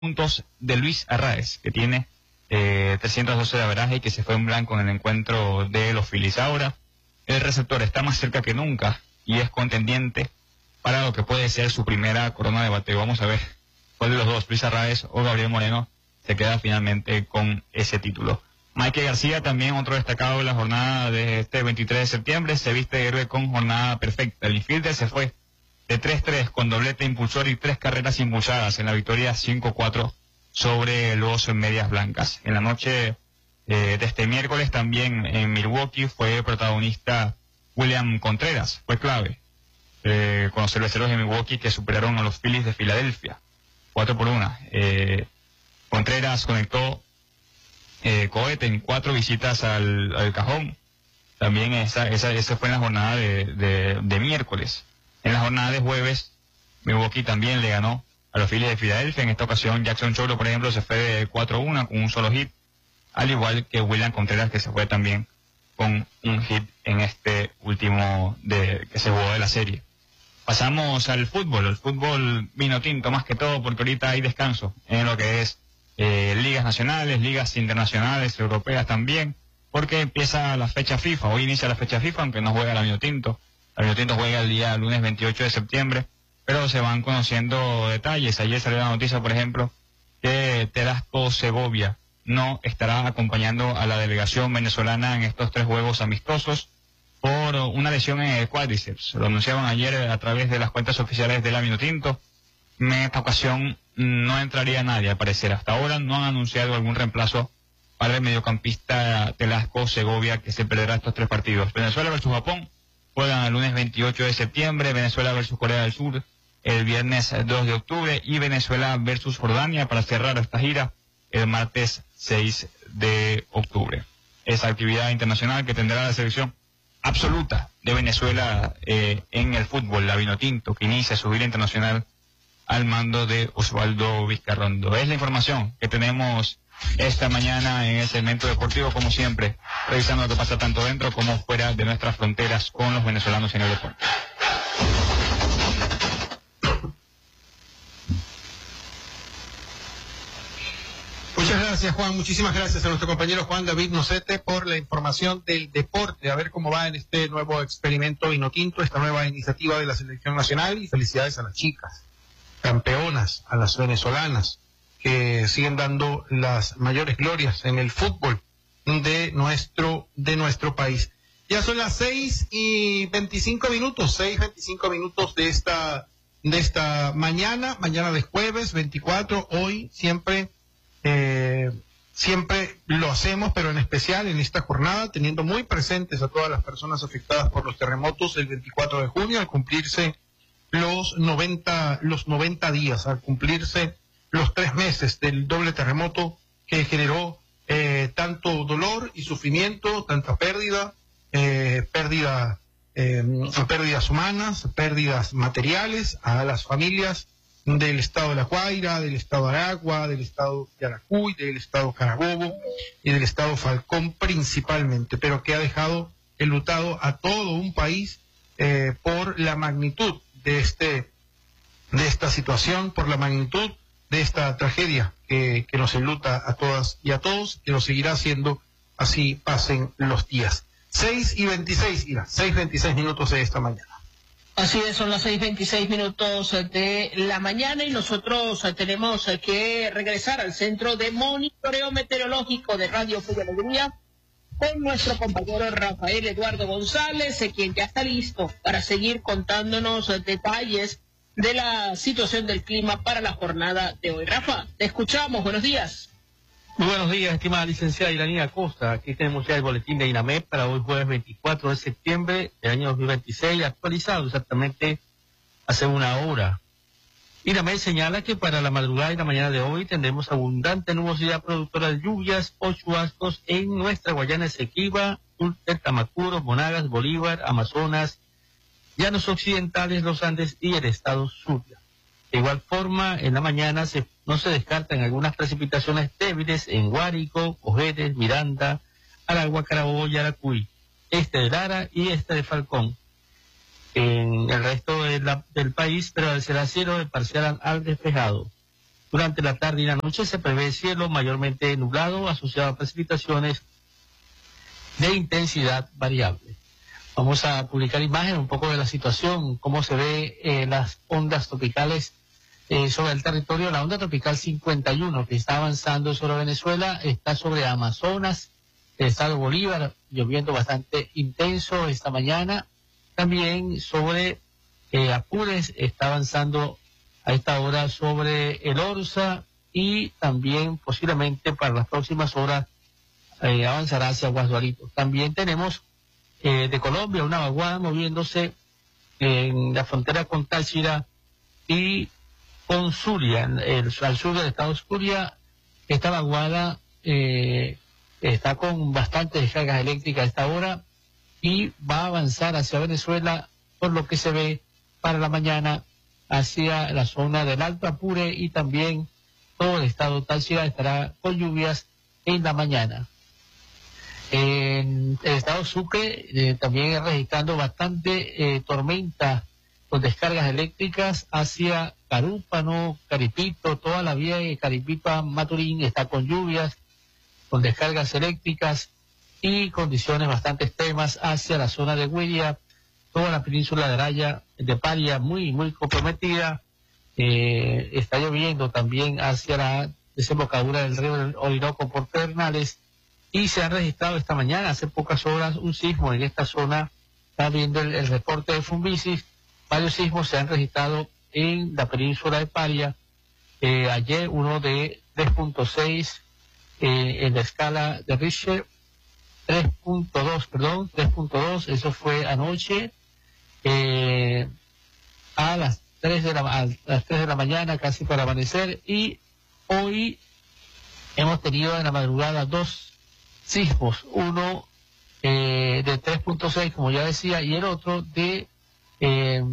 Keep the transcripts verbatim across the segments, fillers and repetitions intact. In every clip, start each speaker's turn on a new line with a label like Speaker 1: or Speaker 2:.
Speaker 1: puntos de Luis Arraez, que tiene eh, trescientos doce de averaje y que se fue en blanco en el encuentro de los Phillies. Ahora, el receptor está más cerca que nunca y es contendiente para lo que puede ser su primera corona de bateo. Vamos a ver cuál de los dos, Luis Arraez o Gabriel Moreno, se queda finalmente con ese título. Mike García, también otro destacado de la jornada de este veintitrés de septiembre, se viste de héroe con jornada perfecta. El infielder se fue de tres tres con doblete impulsor y tres carreras impulsadas en la victoria cinco cuatro sobre los Medias Blancas. En la noche eh, de este miércoles también en Milwaukee fue protagonista William Contreras, fue clave eh, con los cerveceros de Milwaukee que superaron a los Phillies de Filadelfia, cuatro por una. Eh, Contreras conectó eh, cohete en cuatro visitas al, al cajón. También esa, esa, esa fue en la jornada de, de, de miércoles. En la jornada de jueves, Milwaukee también le ganó a los Phillies de Filadelfia. En esta ocasión, Jackson Cholo, por ejemplo, se fue de cuatro uno con un solo hit, al igual que William Contreras, que se fue también con un hit en este último de, que se jugó de la serie. Pasamos al fútbol, el fútbol vino tinto más que todo, porque ahorita hay descanso en lo que es eh, ligas nacionales, ligas internacionales, europeas también, porque empieza la fecha FIFA. Hoy inicia la fecha FIFA, aunque no juega la vino tinto. La vino tinto juega el día lunes veintiocho de septiembre, pero se van conociendo detalles. Ayer salió la noticia, por ejemplo, que Telasco Segovia no estará acompañando a la delegación venezolana en estos tres juegos amistosos por una lesión en el cuádriceps. Lo anunciaban ayer a través de las cuentas oficiales de la Vinotinto. En esta ocasión no entraría nadie, al parecer. Hasta ahora no han anunciado algún reemplazo para el mediocampista Telasco Segovia, que se perderá estos tres partidos. Venezuela versus Japón juegan el lunes veintiocho de septiembre, Venezuela versus Corea del Sur el viernes dos de octubre y Venezuela versus Jordania para cerrar esta gira el martes seis de octubre. Esa actividad internacional que tendrá la selección absoluta de Venezuela eh, en el fútbol, la Vinotinto, que inicia su gira internacional al mando de Osvaldo Vizcarrondo. Es la información que tenemos esta mañana en el segmento deportivo, como siempre, revisando lo que pasa tanto dentro como fuera de nuestras fronteras con los venezolanos en el deporte.
Speaker 2: Muchas gracias, Juan. Muchísimas gracias a nuestro compañero Juan David Nocete por la información del deporte. A ver cómo va en este nuevo experimento Vinotinto, esta nueva iniciativa de la selección nacional, y felicidades a las chicas, campeonas, a las venezolanas, que siguen dando las mayores glorias en el fútbol de nuestro, de nuestro país. Ya son las seis y veinticinco minutos, seis veinticinco minutos de esta, de esta mañana, mañana de jueves veinticuatro, hoy siempre, eh, siempre lo hacemos, pero en especial en esta jornada, teniendo muy presentes a todas las personas afectadas por los terremotos el veinticuatro de junio, al cumplirse los noventa, los noventa días, al cumplirse los tres meses del doble terremoto que generó eh, tanto dolor y sufrimiento, tanta pérdida, eh, pérdida, eh, pérdidas humanas, pérdidas materiales a las familias del estado de La Guaira, del estado de Aragua, del estado de Yaracuy, del estado Carabobo y del estado Falcón principalmente, pero que ha dejado enlutado a todo un país eh, por la magnitud de este, de esta situación, por la magnitud de esta tragedia que, que nos enluta a todas y a todos, que lo seguirá haciendo así pasen los días. Seis y veintiséis, Ira, seis veintiséis minutos de esta mañana.
Speaker 3: Así es, son las seis veintiséis minutos de la mañana y nosotros tenemos que regresar al centro de monitoreo meteorológico de Radio Fe y Alegría con nuestro compañero Rafael Eduardo González, quien ya está listo para seguir contándonos detalles de la situación del clima para la jornada de hoy. Rafa, te escuchamos, buenos días.
Speaker 4: Muy buenos días, estimada licenciada Iranía Acosta. Aquí tenemos ya el boletín de INAMED para hoy jueves veinticuatro de septiembre del año dos mil veintiséis, actualizado exactamente hace una hora. INAMED señala que para la madrugada y la mañana de hoy tendremos abundante nubosidad productora de lluvias o chubascos en nuestra Guayana Esequiba, Ulster, Tamacuro, Monagas, Bolívar, Amazonas, Llanos Occidentales, los Andes y el estado Zulia. De igual forma, en la mañana se, no se descartan algunas precipitaciones débiles en Guárico, Cojedes, Miranda, Aragua, Carabobo, Yaracuy, este de Lara y este de Falcón. En el resto de la, del país prevalecerá cielo de parcial al despejado. Durante la tarde y la noche se prevé cielo mayormente nublado asociado a precipitaciones de intensidad variable. Vamos a publicar imágenes un poco de la situación, cómo se ve eh, las ondas tropicales eh, sobre el territorio. La onda tropical cincuenta y uno que está avanzando sobre Venezuela está sobre Amazonas, el estado Bolívar, lloviendo bastante intenso esta mañana. También sobre eh, Apures está avanzando a esta hora sobre el Orza y también posiblemente para las próximas horas eh, avanzará hacia Guasdualito. También tenemos eh, de Colombia una vaguada moviéndose en la frontera con Táchira y con Zulia, el, al sur del estado Zulia. Esta vaguada eh, está con bastantes descargas eléctricas a esta hora y va a avanzar hacia Venezuela, por lo que se ve para la mañana hacia la zona del Alto Apure, y también todo el estado Táchira estará con lluvias en la mañana. En el estado Sucre eh, también registrando bastante eh, tormenta con descargas eléctricas hacia Carúpano, Caripito, toda la vía de Caripito a Maturín está con lluvias, con descargas eléctricas y condiciones bastante extremas hacia la zona de Huiria, toda la península de Araya, de Paria, muy, muy comprometida. Eh, está lloviendo también hacia la desembocadura del río Orinoco por Pedernales, y se ha registrado esta mañana, hace pocas horas, un sismo en esta zona. Está viendo el, el reporte de Funvisis. Varios sismos se han registrado en la península de Paria. Eh, ayer uno de tres punto seis eh, en la escala de Richter, tres punto dos, perdón, tres punto dos, eso fue anoche. Eh, a las tres de la a las tres de la mañana, casi para amanecer, y hoy hemos tenido en la madrugada dos sismos, uno eh, de tres punto seis, como ya decía, y el otro de eh,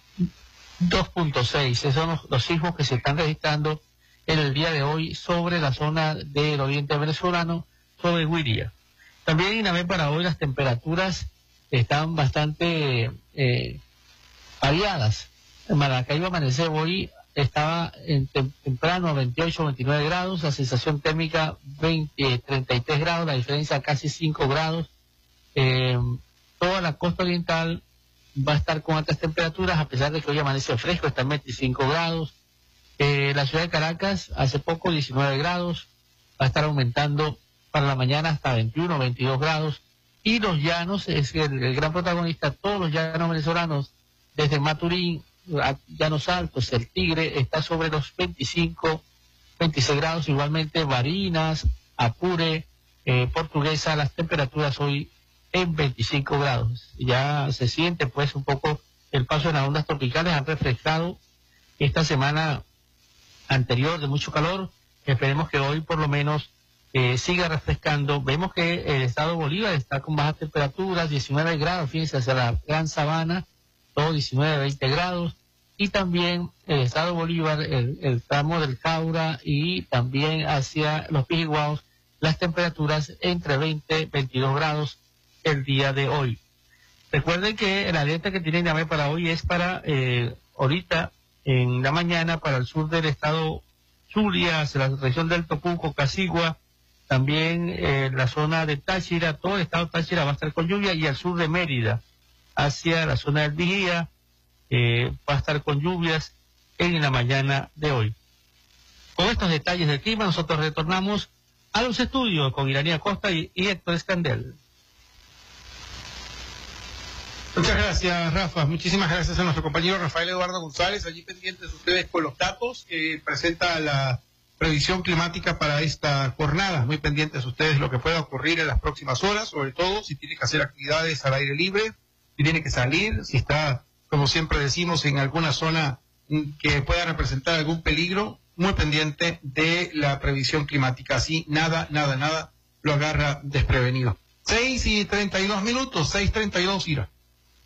Speaker 4: dos punto seis. Esos son los, los sismos que se están registrando en el día de hoy sobre la zona del oriente venezolano, sobre Huiria. También en INAME para hoy las temperaturas están bastante eh, variadas. En Maracaibo amanecer hoy estaba en tem temprano a veintiocho, veintinueve grados, la sensación térmica veinte, treinta y tres grados, la diferencia casi cinco grados. Eh, toda la costa oriental va a estar con altas temperaturas, a pesar de que hoy amanece fresco, está en veinticinco grados. Eh, la ciudad de Caracas, hace poco diecinueve grados, va a estar aumentando para la mañana hasta veintiuno, veintidós grados. Y los llanos, es el, el gran protagonista, todos los llanos venezolanos, desde Maturín, a Llanos Altos, el Tigre, está sobre los veinticinco, veintiséis grados, igualmente Barinas, Apure, eh, Portuguesa, las temperaturas hoy en veinticinco grados. Ya se siente pues un poco el paso de las ondas tropicales, han refrescado esta semana anterior de mucho calor. Esperemos que hoy por lo menos eh, siga refrescando. Vemos que el estado Bolívar está con bajas temperaturas, diecinueve grados, fíjense, hacia la Gran Sabana, todo diecinueve, veinte grados, y también el estado Bolívar, el, el tramo del Caura y también hacia los Pijiguaos, las temperaturas entre veinte, veintidós grados el día de hoy. Recuerden que la alerta que tiene INAME para hoy es para eh, ahorita en la mañana para el sur del estado Zulia, hacia la región del Tocuco, Casigua, también eh, la zona de Táchira, todo el estado de Táchira va a estar con lluvia, y al sur de Mérida, hacia la zona del Vigía, eh, va a estar con lluvias en la mañana de hoy. Con estos detalles del clima, nosotros retornamos a los estudios con Iranía Costa y, y Héctor Escandel.
Speaker 2: Muchas gracias, Rafa. Muchísimas gracias a nuestro compañero Rafael Eduardo González. Allí pendientes ustedes con los datos que presenta la previsión climática para esta jornada. Muy pendientes ustedes lo que pueda ocurrir en las próximas horas, sobre todo si tiene que hacer actividades al aire libre, si tiene que salir, si está, como siempre decimos, en alguna zona que pueda representar algún peligro. Muy pendiente de la previsión climática. Así nada, nada, nada lo agarra desprevenido. Seis y treinta y dos minutos, seis treinta y dos, Ira.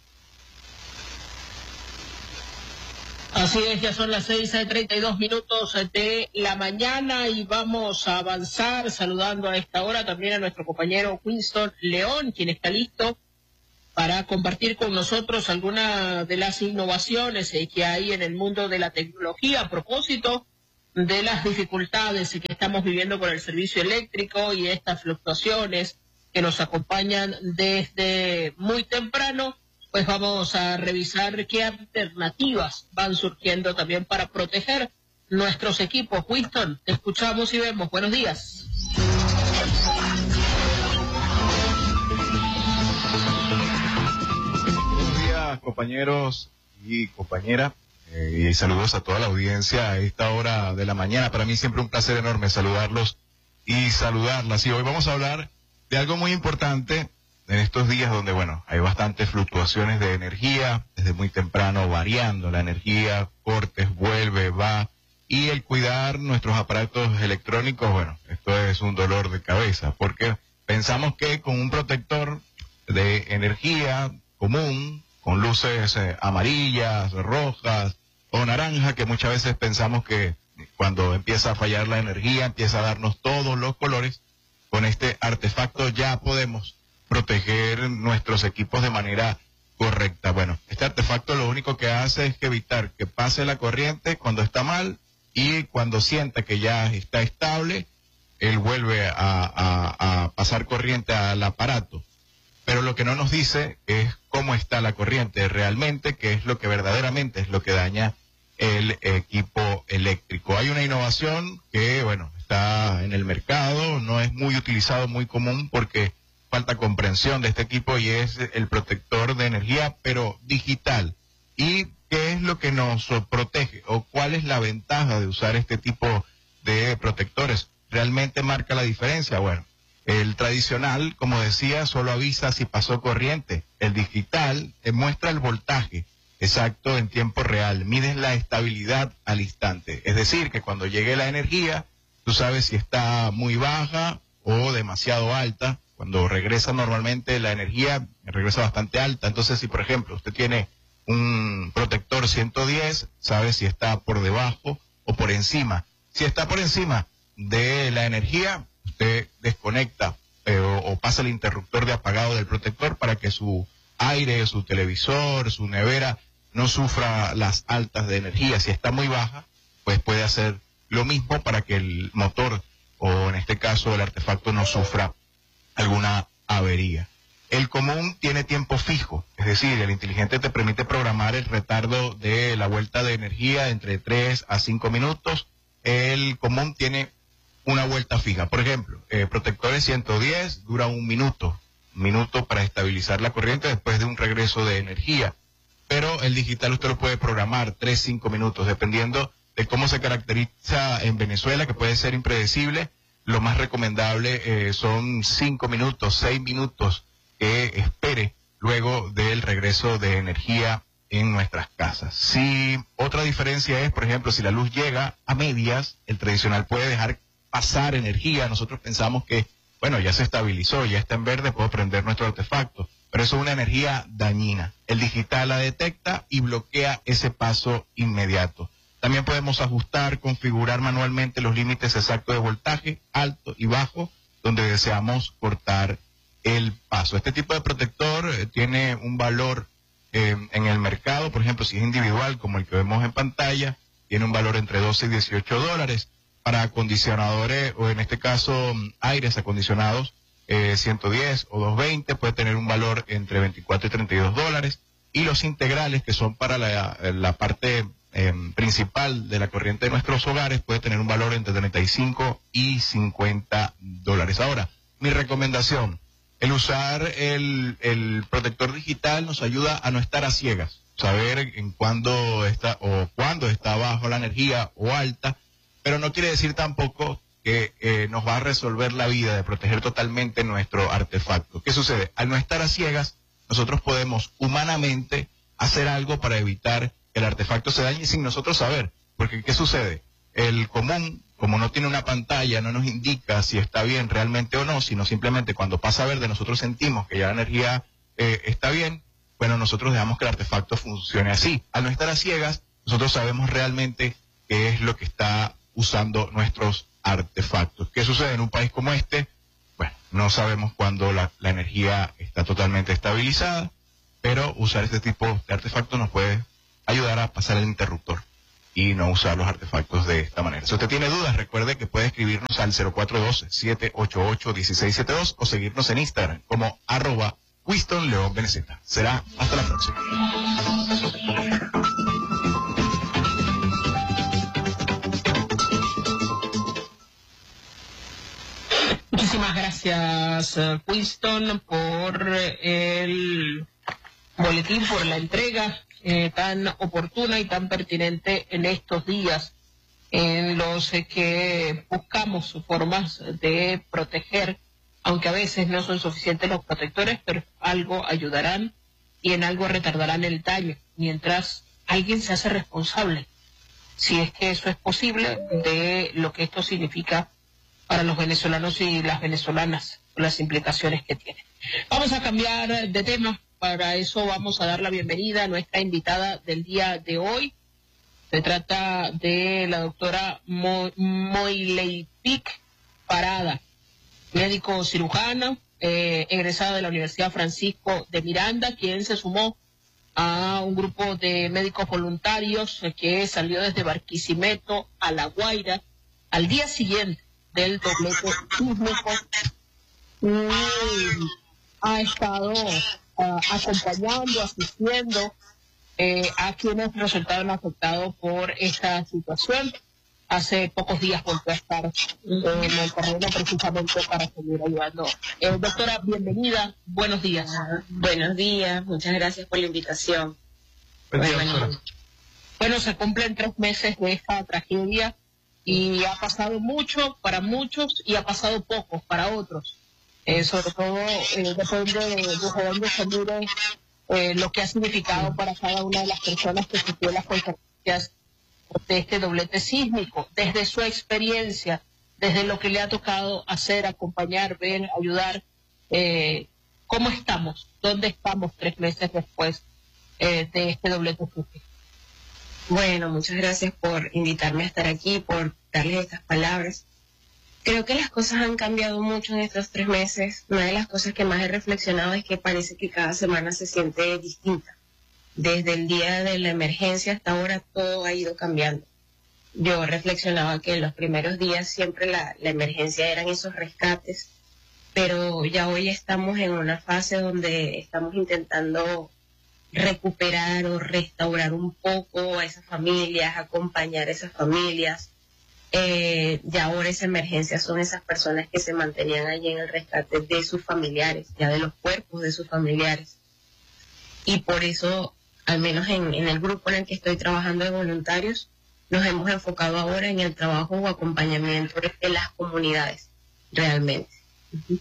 Speaker 3: Así es, ya son las seis y treinta y dos minutos de la mañana y vamos a avanzar saludando a esta hora también a nuestro compañero Winston León, quien está listo para compartir con nosotros algunas de las innovaciones eh, que hay en el mundo de la tecnología. A propósito, de las dificultades que estamos viviendo con el servicio eléctrico y estas fluctuaciones que nos acompañan desde muy temprano, pues vamos a revisar qué alternativas van surgiendo también para proteger nuestros equipos. Winston, te escuchamos y vemos. Buenos días.
Speaker 5: Buenos días, compañeros y compañeras, eh, y saludos a toda la audiencia a esta hora de la mañana. Para mí siempre un placer enorme saludarlos y saludarlas. Y hoy vamos a hablar de algo muy importante en estos días donde, bueno, hay bastantes fluctuaciones de energía, desde muy temprano variando la energía, cortes, vuelve, va, y el cuidar nuestros aparatos electrónicos, bueno, esto es un dolor de cabeza, porque pensamos que con un protector de energía común, con luces eh, amarillas, rojas o naranja, que muchas veces pensamos que cuando empieza a fallar la energía, empieza a darnos todos los colores, con este artefacto ya podemos proteger nuestros equipos de manera correcta. Bueno, este artefacto lo único que hace es que evitar que pase la corriente cuando está mal, y cuando sienta que ya está estable, él vuelve a, a, a pasar corriente al aparato. Pero lo que no nos dice es cómo está la corriente realmente, que es lo que verdaderamente es lo que daña el equipo eléctrico. Hay una innovación que, bueno, está en el mercado, no es muy utilizado, muy común, porque falta comprensión de este equipo, y es el protector de energía, pero digital. ¿Y qué es lo que nos protege o cuál es la ventaja de usar este tipo de protectores? ¿Realmente marca la diferencia? Bueno, el tradicional, como decía, solo avisa si pasó corriente. El digital te muestra el voltaje exacto en tiempo real, mides la estabilidad al instante. Es decir, que cuando llegue la energía, tú sabes si está muy baja o demasiado alta. Cuando regresa normalmente la energía, regresa bastante alta. Entonces, si por ejemplo usted tiene un protector ciento diez, sabe si está por debajo o por encima. Si está por encima de la energía, usted desconecta eh, o, o pasa el interruptor de apagado del protector para que su aire, su televisor, su nevera no sufra las altas de energía. Si está muy baja, pues puede hacer lo mismo para que el motor, o en este caso el artefacto, no sufra alguna avería. El común tiene tiempo fijo, es decir, el inteligente te permite programar el retardo de la vuelta de energía entre tres a cinco minutos. El común tiene una vuelta fija. Por ejemplo, eh, protectores ciento diez dura un minuto, un minuto para estabilizar la corriente después de un regreso de energía. Pero el digital usted lo puede programar tres, cinco minutos, dependiendo de cómo se caracteriza en Venezuela, que puede ser impredecible. Lo más recomendable eh, son cinco minutos, seis minutos que espere luego del regreso de energía en nuestras casas. Si otra diferencia es, por ejemplo, si la luz llega a medias, el tradicional puede dejar pasar energía. Nosotros pensamos que, bueno, ya se estabilizó, ya está en verde, puedo prender nuestro artefacto, pero eso es una energía dañina. El digital la detecta y bloquea ese paso inmediato. También podemos ajustar, configurar manualmente los límites exactos de voltaje, alto y bajo, donde deseamos cortar el paso. Este tipo de protector eh, tiene un valor eh, en el mercado. Por ejemplo, si es individual, como el que vemos en pantalla, tiene un valor entre doce y dieciocho dólares. Para acondicionadores, o en este caso aires acondicionados, eh, ciento diez o doscientos veinte, puede tener un valor entre veinticuatro y treinta y dos dólares. Y los integrales, que son para la, la parte eh, principal de la corriente de nuestros hogares, puede tener un valor entre treinta y cinco y cincuenta dólares. Ahora, mi recomendación: el usar el, el protector digital nos ayuda a no estar a ciegas, saber en cuándo está o cuándo está bajo la energía o alta, pero no quiere decir tampoco que eh, nos va a resolver la vida de proteger totalmente nuestro artefacto. ¿Qué sucede? Al no estar a ciegas, nosotros podemos humanamente hacer algo para evitar que el artefacto se dañe sin nosotros saber. Porque ¿qué sucede? El común, como no tiene una pantalla, no nos indica si está bien realmente o no, sino simplemente cuando pasa verde nosotros sentimos que ya la energía eh, está bien. Bueno, nosotros dejamos que el artefacto funcione así. Al no estar a ciegas, nosotros sabemos realmente qué es lo que está usando nuestros artefactos. ¿Qué sucede en un país como este? Bueno, no sabemos cuándo la, la energía está totalmente estabilizada, pero usar este tipo de artefactos nos puede ayudar a pasar el interruptor y no usar los artefactos de esta manera. Si usted tiene dudas, recuerde que puede escribirnos al cero cuatro dos, siete ocho ocho, uno seis siete dos o seguirnos en Instagram como arroba Winston León Beneceta. Será hasta la próxima.
Speaker 3: Muchísimas gracias, Winston, por el boletín, por la entrega eh, tan oportuna y tan pertinente en estos días en los eh, que buscamos formas de proteger, aunque a veces no son suficientes los protectores, pero algo ayudarán y en algo retardarán el daño, mientras alguien se hace responsable, si es que eso es posible, de lo que esto significa para los venezolanos y las venezolanas, las implicaciones que tiene. Vamos a cambiar de tema. Para eso vamos a dar la bienvenida a nuestra invitada del día de hoy. Se trata de la doctora Mo Moileipic Parada, médico cirujano, eh, egresada de la Universidad Francisco de Miranda, quien se sumó a un grupo de médicos voluntarios eh, que salió desde Barquisimeto a La Guaira al día siguiente del doblete sísmico. Y ha estado Uh, acompañando, asistiendo eh, a quienes resultaron afectados por esta situación. Hace pocos días volvió a estar eh, en el terreno precisamente para seguir ayudando. Eh, doctora, bienvenida, buenos días.
Speaker 6: Uh, buenos días, muchas gracias por la invitación.
Speaker 2: Buen día, doctora.
Speaker 3: Bueno, se cumplen tres meses de esta tragedia y ha pasado mucho para muchos y ha pasado poco para otros. Eh, sobre todo eh, depende de, de dónde se mire eh, lo que ha significado para cada una de las personas que sufrió las consecuencias de este doblete sísmico, desde su experiencia, desde lo que le ha tocado hacer, acompañar, ver, ayudar. Eh, ¿Cómo estamos? ¿Dónde estamos tres meses después eh, de este doblete sísmico?
Speaker 6: Bueno, muchas gracias por invitarme a estar aquí, por darles estas palabras. Creo que las cosas han cambiado mucho en estos tres meses. Una de las cosas que más he reflexionado es que parece que cada semana se siente distinta. Desde el día de la emergencia hasta ahora todo ha ido cambiando. Yo reflexionaba que en los primeros días siempre la, la emergencia eran esos rescates, pero ya hoy estamos en una fase donde estamos intentando recuperar o restaurar un poco a esas familias, acompañar a esas familias. Eh, ya ahora esa emergencia son esas personas que se mantenían allí en el rescate de sus familiares, ya de los cuerpos de sus familiares. Y por eso, al menos en, en el grupo en el que estoy trabajando de voluntarios, nos hemos enfocado ahora en el trabajo o acompañamiento de las comunidades, realmente. Uh-huh.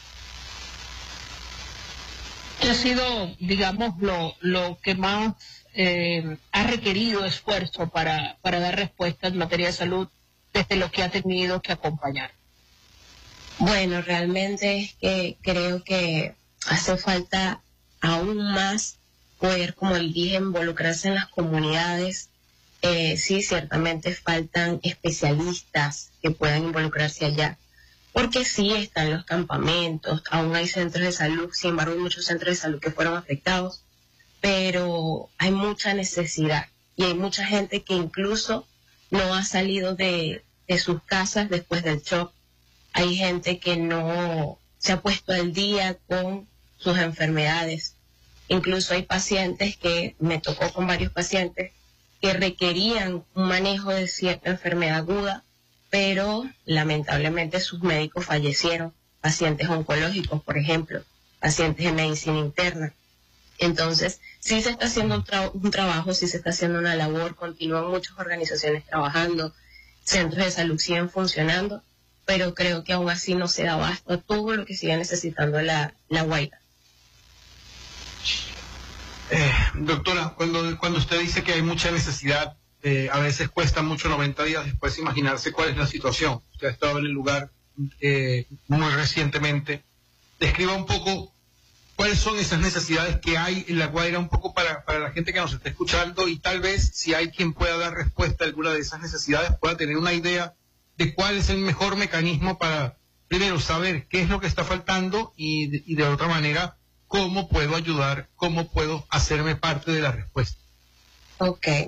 Speaker 3: ¿Qué ha sido, digamos, lo, lo que más eh, ha requerido esfuerzo para, para dar respuesta en materia de salud desde lo que ha tenido que acompañar?
Speaker 6: Bueno, realmente es que creo que hace falta aún más poder, como dije, involucrarse en las comunidades. Eh, sí, ciertamente faltan especialistas que puedan involucrarse allá, porque sí están los campamentos, aún hay centros de salud, sin embargo hay muchos centros de salud que fueron afectados, pero hay mucha necesidad y hay mucha gente que incluso no ha salido de, de sus casas después del shock. Hay gente que no se ha puesto al día con sus enfermedades. Incluso hay pacientes que, me tocó con varios pacientes, que requerían un manejo de cierta enfermedad aguda, pero lamentablemente sus médicos fallecieron. Pacientes oncológicos, por ejemplo, pacientes de medicina interna. Entonces, sí se está haciendo un, tra un trabajo, sí se está haciendo una labor, continúan muchas organizaciones trabajando, centros de salud siguen funcionando, pero creo que aún así no se da abasto a todo lo que sigue necesitando la, la Guaira.
Speaker 2: Eh, doctora, cuando, cuando usted dice que hay mucha necesidad, eh, a veces cuesta mucho noventa días después imaginarse cuál es la situación. Usted ha estado en el lugar eh, muy recientemente. Describa un poco cuáles son esas necesidades que hay en La Guaira, un poco para, para la gente que nos está escuchando, y tal vez si hay quien pueda dar respuesta a alguna de esas necesidades, pueda tener una idea de cuál es el mejor mecanismo para, primero, saber qué es lo que está faltando y de, y de otra manera, cómo puedo ayudar, cómo puedo hacerme parte de la respuesta.
Speaker 6: Ok.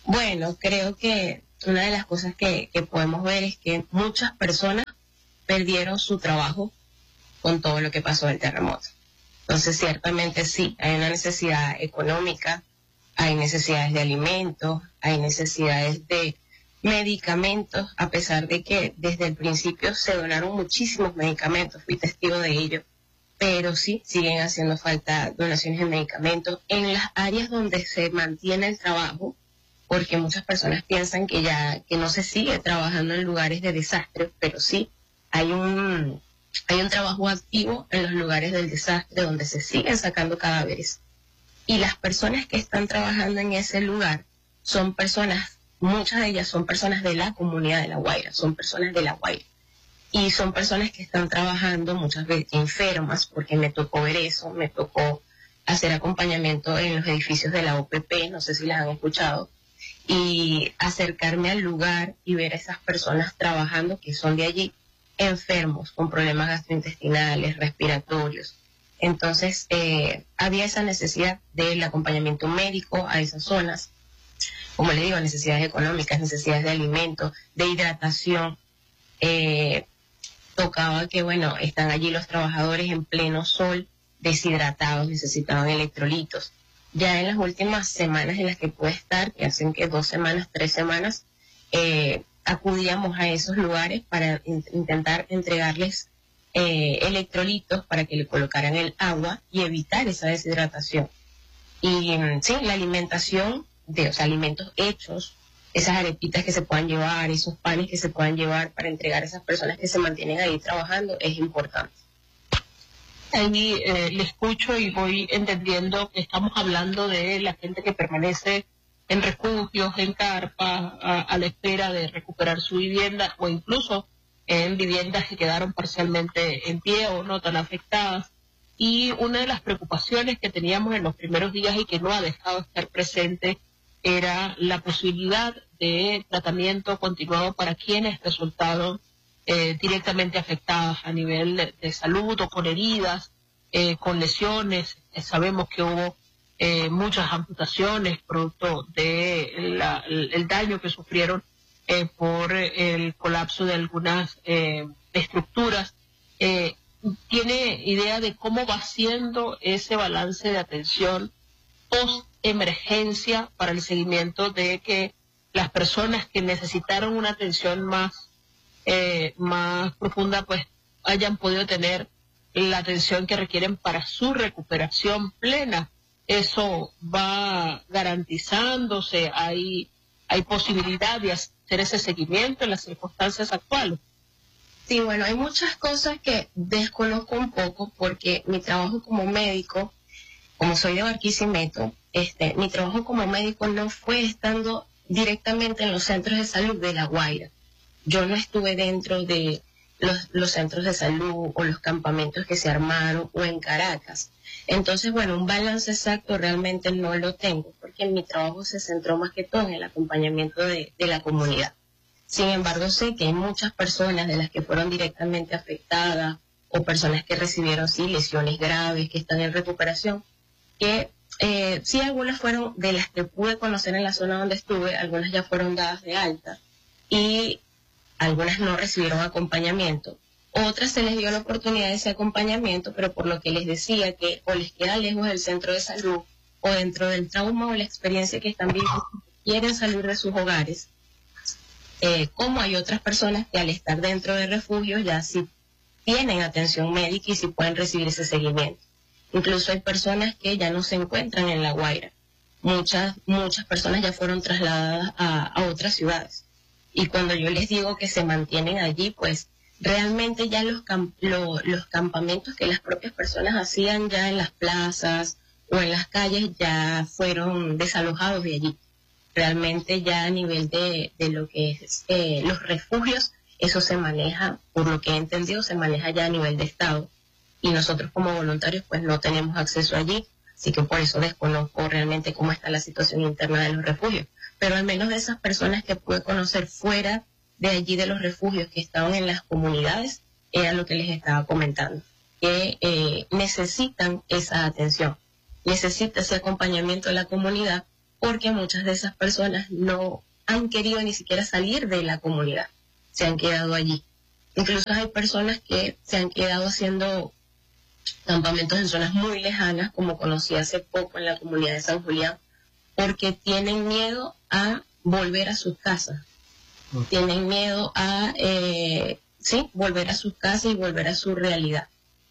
Speaker 6: Bueno, creo que una de las cosas que, que podemos ver es que muchas personas perdieron su trabajo con todo lo que pasó del terremoto. Entonces, ciertamente sí, hay una necesidad económica, hay necesidades de alimentos, hay necesidades de medicamentos, a pesar de que desde el principio se donaron muchísimos medicamentos, fui testigo de ello, pero sí, siguen haciendo falta donaciones de medicamentos en las áreas donde se mantiene el trabajo, porque muchas personas piensan que ya que no se sigue trabajando en lugares de desastre, pero sí, hay un, hay un trabajo activo en los lugares del desastre donde se siguen sacando cadáveres. Y las personas que están trabajando en ese lugar son personas, muchas de ellas son personas de la comunidad de La Guaira, son personas de La Guaira. Y son personas que están trabajando muchas veces enfermas, porque me tocó ver eso, me tocó hacer acompañamiento en los edificios de la O P P, no sé si las han escuchado, y acercarme al lugar y ver a esas personas trabajando que son de allí, enfermos, con problemas gastrointestinales, respiratorios. Entonces, eh, había esa necesidad del acompañamiento médico a esas zonas, como le digo, necesidades económicas, necesidades de alimentos, de hidratación. Eh, tocaba que, bueno, están allí los trabajadores en pleno sol, deshidratados, necesitaban electrolitos. Ya en las últimas semanas en las que pude estar, que hacen que dos semanas, tres semanas, eh, acudíamos a esos lugares para in- intentar entregarles eh, electrolitos para que le colocaran el agua y evitar esa deshidratación. Y mm, sí, la alimentación, de, o sea, alimentos hechos, esas arepitas que se puedan llevar, esos panes que se puedan llevar para entregar a esas personas que se mantienen ahí trabajando, es importante.
Speaker 3: Ahí eh, le escucho y voy entendiendo que estamos hablando de la gente que permanece en refugios, en carpas, a, a la espera de recuperar su vivienda, o incluso en viviendas que quedaron parcialmente en pie o no tan afectadas. Y una de las preocupaciones que teníamos en los primeros días y que no ha dejado de estar presente era la posibilidad de tratamiento continuado para quienes resultaron eh, directamente afectadas a nivel de, de salud o con heridas, eh, con lesiones. Eh, sabemos que hubo eh, muchas amputaciones producto de la, el, el daño que sufrieron eh, por el colapso de algunas eh, estructuras. Eh, ¿Tiene idea de cómo va siendo ese balance de atención post-emergencia para el seguimiento de que las personas que necesitaron una atención más, eh, más profunda, pues hayan podido tener la atención que requieren para su recuperación plena? ¿Eso va garantizándose? ¿Hay, hay posibilidad de hacer ese seguimiento en las circunstancias actuales?
Speaker 6: Sí, bueno, hay muchas cosas que desconozco un poco porque mi trabajo como médico, como soy de Barquisimeto, este, mi trabajo como médico no fue estando directamente en los centros de salud de La Guaira. Yo no estuve dentro de los, los centros de salud o los campamentos que se armaron o en Caracas. Entonces, bueno, un balance exacto realmente no lo tengo porque mi trabajo se centró más que todo en el acompañamiento de, de la comunidad. Sin embargo, sé que hay muchas personas de las que fueron directamente afectadas o personas que recibieron sí lesiones graves, que están en recuperación, que eh, sí, algunas fueron de las que pude conocer en la zona donde estuve, algunas ya fueron dadas de alta y algunas no recibieron acompañamiento. Otras se les dio la oportunidad de ese acompañamiento, pero por lo que les decía que o les queda lejos del centro de salud o dentro del trauma o la experiencia que están viviendo, quieren salir de sus hogares. Eh, como hay otras personas que al estar dentro de refugios ya sí tienen atención médica y sí pueden recibir ese seguimiento. Incluso hay personas que ya no se encuentran en La Guaira. Muchas, muchas personas ya fueron trasladadas a, a otras ciudades. Y cuando yo les digo que se mantienen allí, pues realmente ya los, camp lo, los campamentos que las propias personas hacían ya en las plazas o en las calles ya fueron desalojados de allí. Realmente ya a nivel de, de lo que es eh, los refugios, eso se maneja, por lo que he entendido, se maneja ya a nivel de Estado. Y nosotros como voluntarios pues no tenemos acceso allí, así que por eso desconozco realmente cómo está la situación interna de los refugios. Pero al menos de esas personas que pude conocer fuera de allí de los refugios que estaban en las comunidades, era lo que les estaba comentando, que eh, necesitan esa atención, necesita ese acompañamiento de la comunidad porque muchas de esas personas no han querido ni siquiera salir de la comunidad, se han quedado allí. Incluso hay personas que se han quedado haciendo campamentos en zonas muy lejanas, como conocí hace poco en la comunidad de San Julián, porque tienen miedo a volver a sus casas. Tienen miedo a, eh, sí, volver a sus casas y volver a su realidad.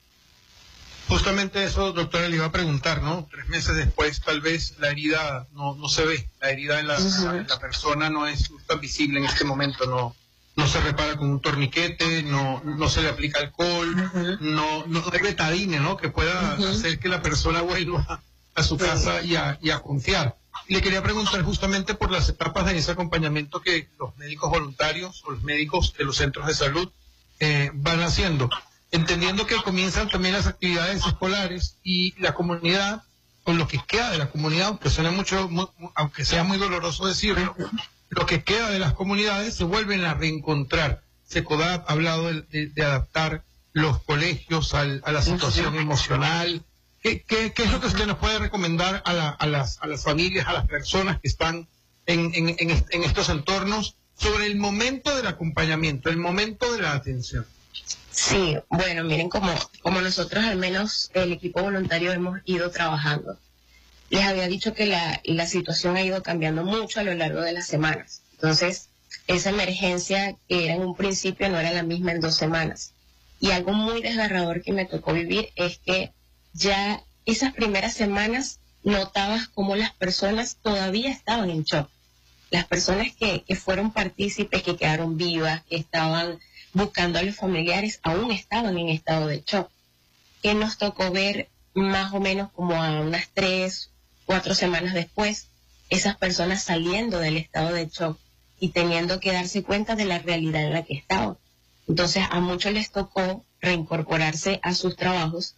Speaker 2: Justamente eso, doctora, le iba a preguntar, ¿no? Tres meses después, tal vez la herida no, no se ve, la herida en la, uh-huh. la, la persona no es tan visible en este momento, no no se repara con un torniquete, no no se le aplica alcohol, uh-huh. no no hay betadine, ¿no? Que pueda uh-huh. hacer que la persona vuelva a su casa uh-huh. y, a, y a confiar. Le quería preguntar justamente por las etapas de ese acompañamiento que los médicos voluntarios o los médicos de los centros de salud eh, van haciendo, entendiendo que comienzan también las actividades escolares y la comunidad, con lo que queda de la comunidad, aunque suene mucho, muy, aunque sea muy doloroso decirlo, lo que queda de las comunidades se vuelven a reencontrar. SECODAP ha hablado de, de, de adaptar los colegios al, a la situación emocional. ¿Qué, qué, ¿Qué es lo que usted nos puede recomendar a, la, a, las, a las familias, a las personas que están en, en, en, en estos entornos sobre el momento del acompañamiento, el momento de la atención?
Speaker 6: Sí, bueno, miren como, como nosotros al menos el equipo voluntario hemos ido trabajando. Les había dicho que la, la situación ha ido cambiando mucho a lo largo de las semanas. Entonces, esa emergencia que era en un principio no era la misma en dos semanas. Y algo muy desgarrador que me tocó vivir es que ya esas primeras semanas notabas cómo las personas todavía estaban en shock. Las personas que, que fueron partícipes, que quedaron vivas, que estaban buscando a los familiares, aún estaban en estado de shock. Que nos tocó ver más o menos como a unas tres, cuatro semanas después, esas personas saliendo del estado de shock y teniendo que darse cuenta de la realidad en la que estaban. Entonces a muchos les tocó reincorporarse a sus trabajos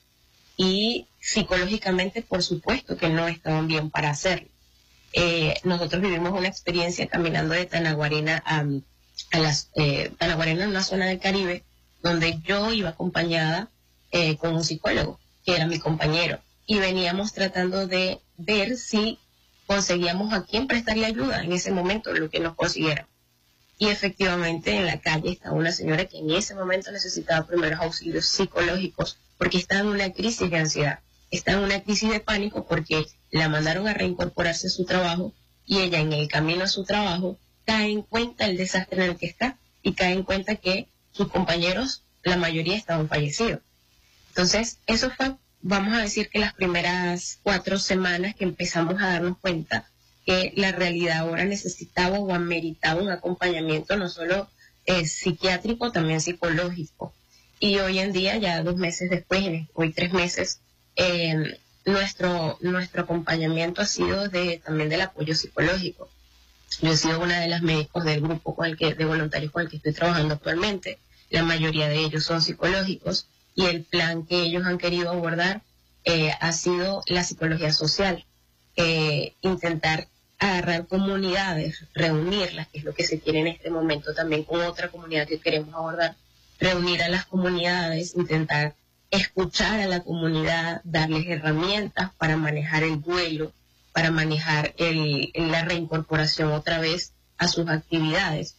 Speaker 6: y psicológicamente, por supuesto, que no estaban bien para hacerlo. Eh, nosotros vivimos una experiencia caminando de Tanaguarena a, a las eh, Tanaguarena en una zona del Caribe, donde yo iba acompañada eh, con un psicólogo, que era mi compañero, y veníamos tratando de ver si conseguíamos a quién prestaría ayuda en ese momento, lo que nos consiguiera. Y efectivamente en la calle estaba una señora que en ese momento necesitaba primeros auxilios psicológicos porque estaba en una crisis de ansiedad, estaba en una crisis de pánico porque la mandaron a reincorporarse a su trabajo y ella en el camino a su trabajo cae en cuenta el desastre en el que está y cae en cuenta que sus compañeros, la mayoría estaban fallecidos. Entonces, eso fue, vamos a decir que las primeras cuatro semanas que empezamos a darnos cuenta que la realidad ahora necesitaba o ameritaba un acompañamiento no solo eh, psiquiátrico, también psicológico. Y hoy en día, ya dos meses después, hoy tres meses, eh, nuestro nuestro acompañamiento ha sido de también del apoyo psicológico. Yo he sido una de las médicos del grupo con el que, de voluntarios con el que estoy trabajando actualmente. La mayoría de ellos son psicológicos y el plan que ellos han querido abordar eh, ha sido la psicología social. Eh, intentar agarrar comunidades, reunirlas, que es lo que se quiere en este momento también con otra comunidad que queremos abordar, reunir a las comunidades, intentar escuchar a la comunidad, darles herramientas para manejar el duelo, para manejar el, la reincorporación otra vez a sus actividades.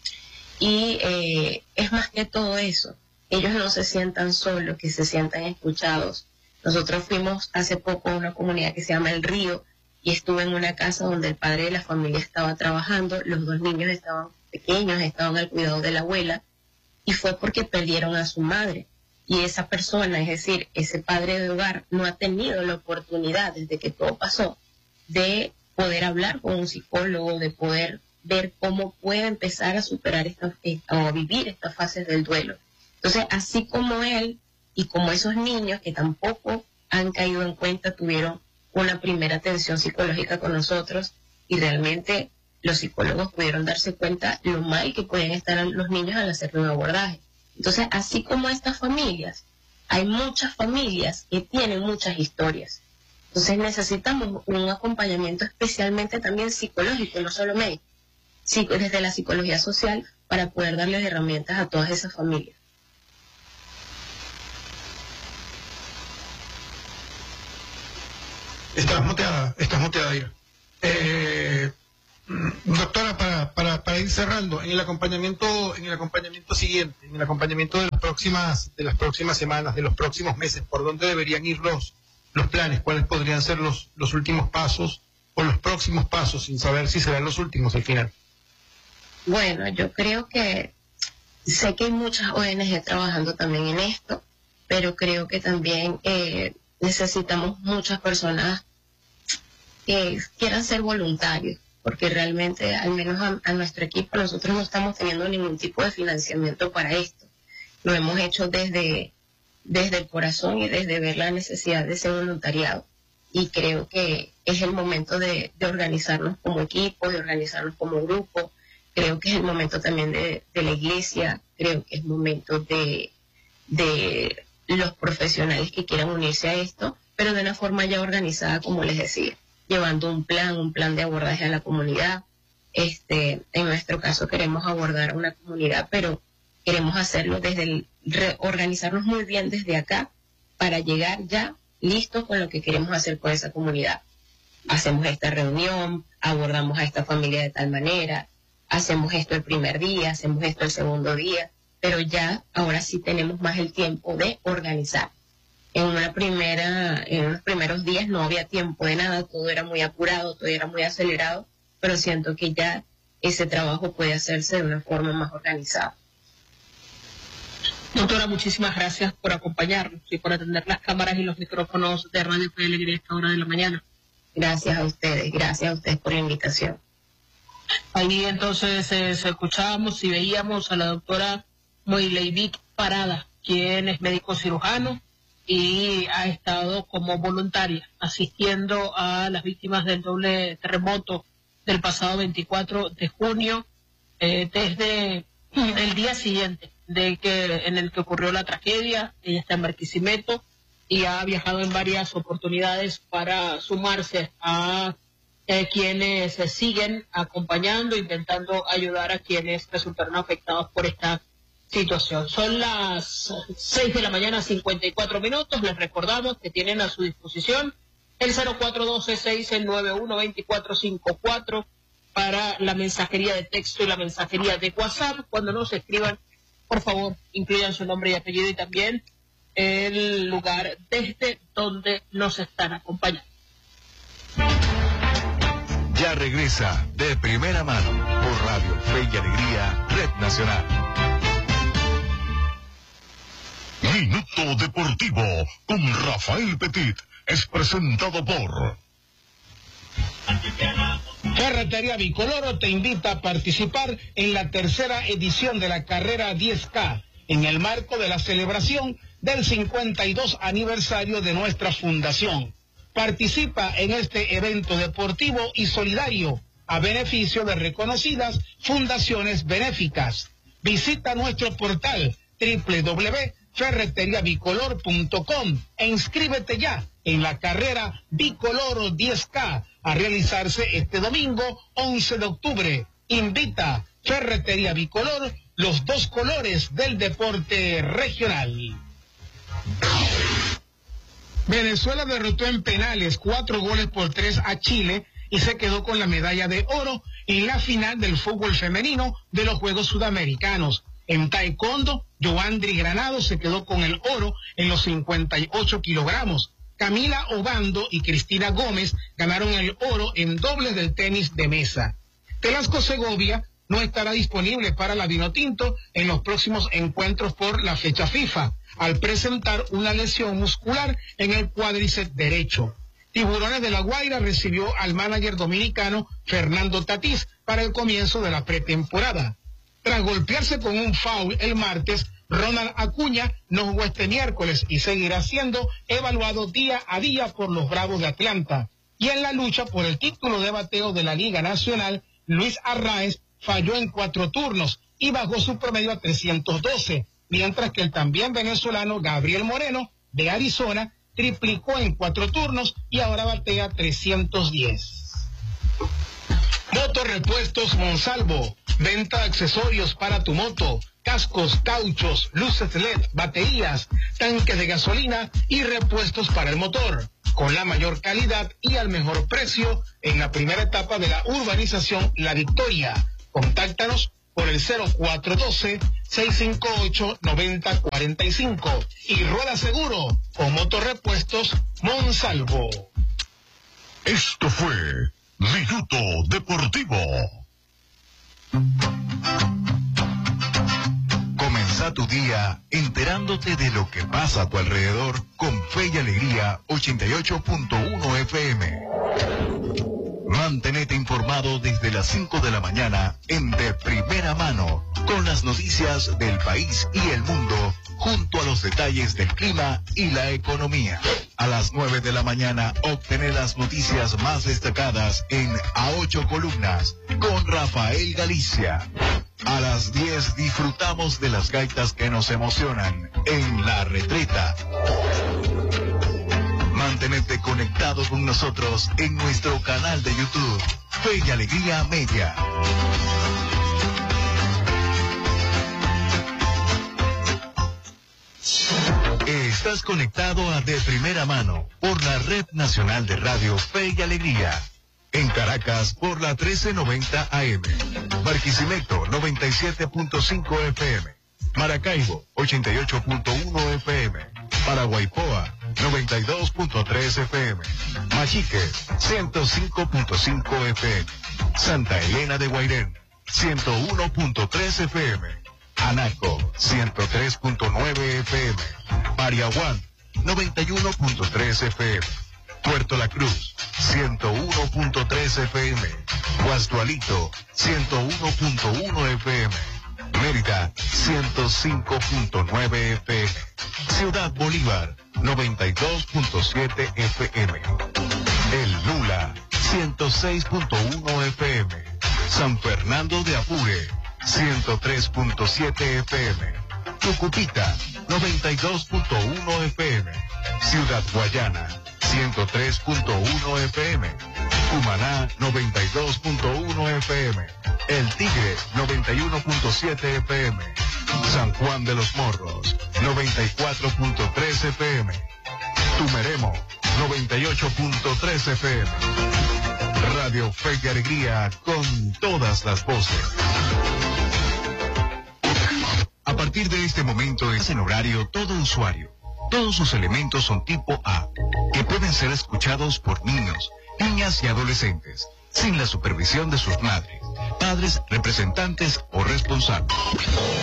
Speaker 6: Y eh, es más que todo eso, ellos no se sientan solos, que se sientan escuchados. Nosotros fuimos hace poco a una comunidad que se llama El Río y estuve en una casa donde el padre de la familia estaba trabajando, los dos niños estaban pequeños, estaban al cuidado de la abuela y fue porque perdieron a su madre. Y esa persona, es decir, ese padre de hogar no ha tenido la oportunidad desde que todo pasó de poder hablar con un psicólogo, de poder ver cómo puede empezar a superar esta, esta, o a vivir estas fases del duelo. Entonces, así como él y como esos niños que tampoco han caído en cuenta, tuvieron una primera atención psicológica con nosotros y realmente los psicólogos pudieron darse cuenta lo mal que pueden estar los niños al hacer un abordaje. Entonces, así como estas familias, hay muchas familias que tienen muchas historias. Entonces necesitamos un acompañamiento especialmente también psicológico, no solo médico, desde la psicología social para poder darles herramientas a todas esas familias.
Speaker 2: Estás muteada, estás muteada, Ira. Eh, doctora, para, para, para ir cerrando, en el acompañamiento, en el acompañamiento siguiente, en el acompañamiento de las próximas, de las próximas semanas, de los próximos meses, ¿por dónde deberían ir los, los planes? ¿Cuáles podrían ser los, los últimos pasos o los próximos pasos, sin saber si serán los últimos al final?
Speaker 6: Bueno, yo creo que sé que hay muchas O N G trabajando también en esto, pero creo que también eh, necesitamos muchas personas que quieran ser voluntarios, porque realmente, al menos a, a nuestro equipo, nosotros no estamos teniendo ningún tipo de financiamiento para esto. Lo hemos hecho desde, desde el corazón y desde ver la necesidad de ese voluntariado. Y creo que es el momento de, de organizarnos como equipo, de organizarnos como grupo. Creo que es el momento también de, de la iglesia, creo que es momento de, de los profesionales que quieran unirse a esto, pero de una forma ya organizada, como les decía, llevando un plan, un plan de abordaje a la comunidad. Este, en nuestro caso queremos abordar a una comunidad, pero queremos hacerlo desde el, reorganizarnos muy bien desde acá para llegar ya listos con lo que queremos hacer con esa comunidad. Hacemos esta reunión, abordamos a esta familia de tal manera, hacemos esto el primer día, hacemos esto el segundo día, pero ya ahora sí tenemos más el tiempo de organizar. En una primera, en unos primeros días no había tiempo de nada, todo era muy apurado, todo era muy acelerado, pero siento que ya ese trabajo puede hacerse de una forma más organizada.
Speaker 3: Doctora, muchísimas gracias por acompañarnos y por atender las cámaras y los micrófonos de Radio Fe de Alegría a esta hora de la mañana.
Speaker 6: Gracias a ustedes, gracias a ustedes por la invitación.
Speaker 3: Ahí entonces eh, escuchábamos y veíamos a la doctora Moileivic Parada, quien es médico cirujano y ha estado como voluntaria asistiendo a las víctimas del doble terremoto del pasado veinticuatro de junio, eh, desde el día siguiente de que en el que ocurrió la tragedia. Ella está en Barquisimeto y ha viajado en varias oportunidades para sumarse a eh, quienes se siguen acompañando, intentando ayudar a quienes resultaron afectados por esta situación. Son las seis de la mañana, cincuenta y cuatro minutos. Les recordamos que tienen a su disposición el cero cuatro uno dos seis nueve uno dos cuatro cinco cuatro para la mensajería de texto y la mensajería de WhatsApp. Cuando nos escriban, por favor, incluyan su nombre y apellido y también el lugar desde donde nos están acompañando.
Speaker 7: Ya regresa de primera mano por Radio Fe y Alegría, Red Nacional.
Speaker 8: Minuto Deportivo con Rafael Petit es presentado por
Speaker 2: Ferretería Bicoloro te invita a participar en la tercera edición de la carrera diez K en el marco de la celebración del cincuenta y dos aniversario de nuestra fundación. Participa en este evento deportivo y solidario a beneficio de reconocidas fundaciones benéficas. Visita nuestro portal doble u doble u doble u punto ferretería bicolor punto com e inscríbete ya en la carrera Bicoloro diez K a realizarse este domingo once de octubre. Invita Ferretería Bicolor, los dos colores del deporte regional. Venezuela derrotó en penales cuatro goles por tres a Chile y se quedó con la medalla de oro en la final del fútbol femenino de los Juegos Sudamericanos. En taekwondo, Joandri Granado se quedó con el oro en los cincuenta y ocho kilogramos. Camila Obando y Cristina Gómez ganaron el oro en dobles del tenis de mesa. Telasco Segovia no estará disponible para la Vinotinto en los próximos encuentros por la fecha FIFA, al presentar una lesión muscular en el cuádriceps derecho. Tiburones de La Guaira recibió al manager dominicano Fernando Tatís para el comienzo de la pretemporada. Tras golpearse con un foul el martes, Ronald Acuña no jugó este miércoles y seguirá siendo evaluado día a día por los Bravos de Atlanta. Y en la lucha por el título de bateo de la Liga Nacional, Luis Arraez falló en cuatro turnos y bajó su promedio a trescientos doce, mientras que el también venezolano Gabriel Moreno, de Arizona, triplicó en cuatro turnos y ahora batea trescientos diez. Motorrepuestos Monsalvo, venta de accesorios para tu moto, cascos, cauchos, luces L E D, baterías, tanques de gasolina y repuestos para el motor. con la mayor calidad y al mejor precio en la primera etapa de la urbanización La Victoria. Contáctanos por el cero cuatro uno dos, seis cinco ocho, nueve cero cuatro cinco y Rueda Seguro con Motorrepuestos Monsalvo.
Speaker 8: Esto fue Minuto Deportivo.
Speaker 7: Comienza tu día enterándote de lo que pasa a tu alrededor con Fe y Alegría ochenta y ocho punto uno F M. Mantenete informado desde las cinco de la mañana en De Primera Mano con las noticias del país y el mundo junto a los detalles del clima y la economía. A las nueve de la mañana obtener las noticias más destacadas en A Ocho Columnas con Rafael Galicia. A las diez disfrutamos de las gaitas que nos emocionan en La Retreta. Mantenerte conectado con nosotros en nuestro canal de YouTube, Fe y Alegría Media. Estás conectado a De Primera Mano por la Red Nacional de Radio Fe y Alegría. En Caracas por la trece noventa A M. Barquisimeto noventa y siete punto cinco F M. Maracaibo ochenta y ocho punto uno F M. Paraguaypoa noventa y dos punto tres F M. Machique ciento cinco punto cinco F M. Santa Elena de Guairén ciento uno punto tres F M. Anaco ciento tres punto nueve F M. Pariahuán noventa y uno punto tres F M. Puerto La Cruz ciento uno punto tres F M. Guasdualito ciento uno punto uno F M. Mérida ciento cinco punto nueve F M. Ciudad Bolívar noventa y dos punto siete F M. El Lula ciento seis punto uno F M. San Fernando de Apure ciento tres punto siete F M. Tucupita noventa y dos punto uno F M. Ciudad Guayana ciento tres punto uno F M. Cumaná noventa y dos punto uno F M. El Tigre noventa y uno punto siete F M. San Juan de los Morros noventa y cuatro punto tres F M. Tumeremo noventa y ocho punto tres F M. Radio Fe y Alegría con todas las voces. A partir de este momento es en horario todo usuario. Todos sus elementos son tipo A, que pueden ser escuchados por niños, niñas y adolescentes, sin la supervisión de sus madres, padres, representantes o responsables.